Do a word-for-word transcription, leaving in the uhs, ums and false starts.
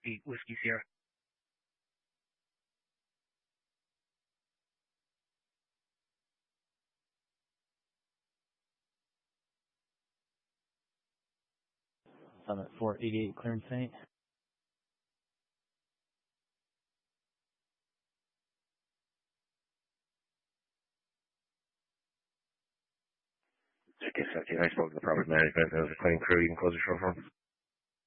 eight Whiskey Sierra. Summit four eighty-eight, clearance Saint. I guess I spoke to the property management. There was a clean crew. You can close the short form.